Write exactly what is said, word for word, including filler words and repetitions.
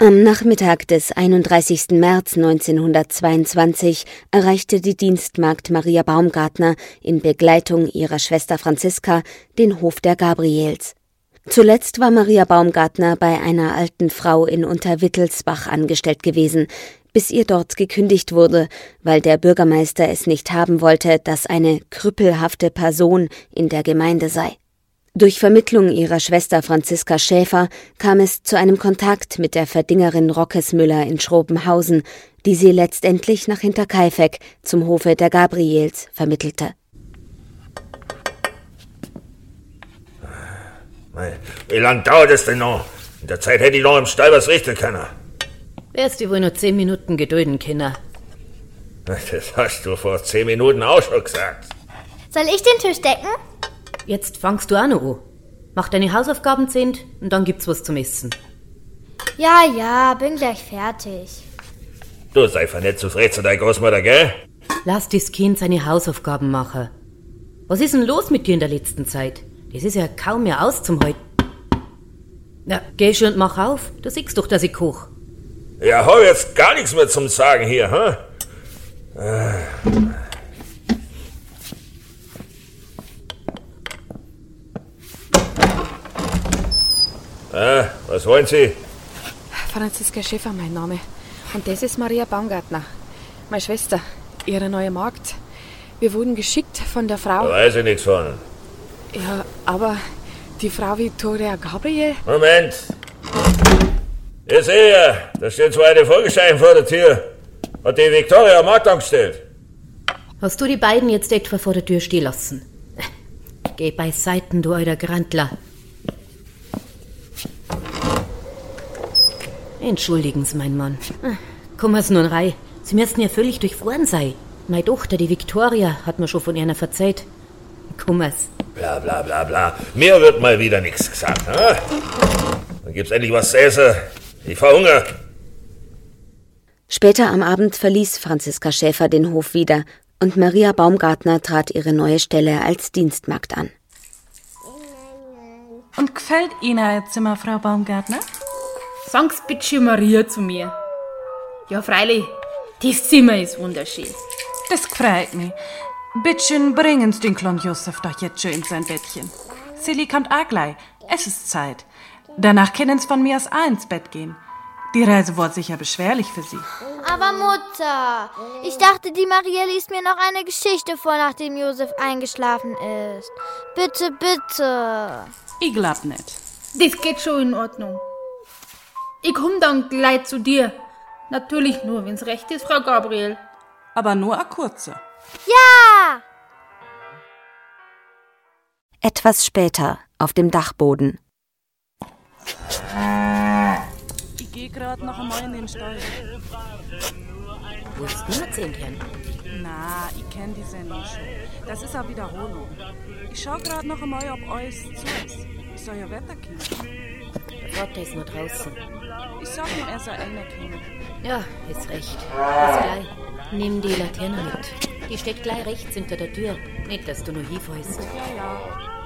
Am Nachmittag des einunddreißigsten März neunzehnhundertzweiundzwanzig erreichte die Dienstmagd Maria Baumgartner in Begleitung ihrer Schwester Franziska den Hof der Gabriels. Zuletzt war Maria Baumgartner bei einer alten Frau in Unterwittelsbach angestellt gewesen, bis ihr dort gekündigt wurde, weil der Bürgermeister es nicht haben wollte, dass eine krüppelhafte Person in der Gemeinde sei. Durch Vermittlung ihrer Schwester Franziska Schäfer kam es zu einem Kontakt mit der Verdingerin Rockesmüller in Schrobenhausen, die sie letztendlich nach Hinterkaifeck zum Hofe der Gabriels vermittelte. Wie lange dauert es denn noch? In der Zeit hätte ich noch im Stall was richten können. Wärst du wohl nur zehn Minuten gedulden, Kinder. Das hast du vor zehn Minuten auch schon gesagt. Soll ich den Tisch decken? Jetzt fangst du auch noch an. Mach deine Hausaufgaben zehnt und dann gibt's was zum Essen. Ja, ja, bin gleich fertig. Du sei nicht zu frech zu deiner Großmutter, gell? Lass das Kind seine Hausaufgaben machen. Was ist denn los mit dir in der letzten Zeit? Das ist ja kaum mehr auszuhalten. Na, geh schon und mach auf. Du siehst doch, dass ich koch. Ja, hab jetzt gar nichts mehr zum Sagen hier, hä? Äh. Ah, was wollen Sie? Franziska Schäfer, mein Name. Und das ist Maria Baumgartner, meine Schwester, ihre neue Magd. Wir wurden geschickt von der Frau... Da weiß ich nichts von. Ja, aber die Frau Viktoria Gabriel... Moment. Ich sehe ja, da stehen zwei alte Vogelscheiben vor der Tür. Hat die Viktoria Magd angestellt. Hast du die beiden jetzt etwa vor der Tür stehen lassen? Geh beiseiten, du alter Grantler. Entschuldigen Sie, mein Mann. Kommen's nun rein. Sie müssten ja völlig durchfroren sein. Meine Tochter, die Viktoria, hat mir schon von einer verzeiht. Kommen's. Bla bla bla bla. Mir wird mal wieder nichts gesagt, ne? Dann gibt's endlich was zu essen. Ich verhungere. Später am Abend verließ Franziska Schäfer den Hof wieder und Maria Baumgartner trat ihre neue Stelle als Dienstmagd an. Und gefällt Ihnen Ihr Zimmer, Frau Baumgartner? Sag's bitte Maria zu mir. Ja, freilich, das Zimmer ist wunderschön. Das freut mich. Bittchen, bringen Sie den kleinen Josef doch jetzt schön in sein Bettchen. Silly kommt auch gleich. Es ist Zeit. Danach können Sie von mir aus auch ins Bett gehen. Die Reise wird sicher beschwerlich für Sie. Aber Mutter, ich dachte, die Maria liest mir noch eine Geschichte vor, nachdem Josef eingeschlafen ist. Bitte, bitte. Ich glaub nicht. Das geht schon in Ordnung. Ich komm dann gleich zu dir. Natürlich nur, wenn's recht ist, Frau Gabriel. Aber nur eine kurze. Ja! Etwas später, auf dem Dachboden. Ich geh grad noch einmal in den Stall. Wo ist denn der Zehntchen? Na, ich kenn die Sendung schon. Das ist eine Wiederholung. Ich schau grad noch einmal, ob alles zu ist. Ich soll ja Wetter kriegen. Der Vater ist nur draußen. Ich sag ihm, er soll einer kriegen. Ja, ist recht. Ist gleich. Nimm die Laterne mit. Die steht gleich rechts hinter der Tür. Nicht, dass du nur hinfällst. Ja, ja.